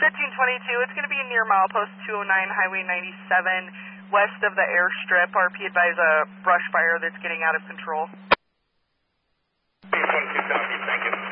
1522, it's going to be near milepost 209, Highway 97, west of the airstrip. RP advise a brush fire that's getting out of control. 22 copy, thank you.